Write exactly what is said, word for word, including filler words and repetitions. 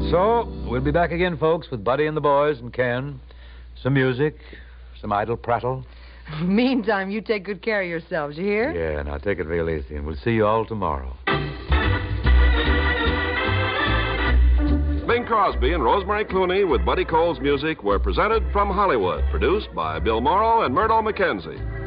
So, we'll be back again, folks, with Buddy and the boys and Ken. Some music, some idle prattle. Meantime, you take good care of yourselves, you hear? Yeah, now take it real easy, and we'll see you all tomorrow. Bing Crosby and Rosemary Clooney with Buddy Cole's music were presented from Hollywood, produced by Bill Morrow and Murdo McKenzie.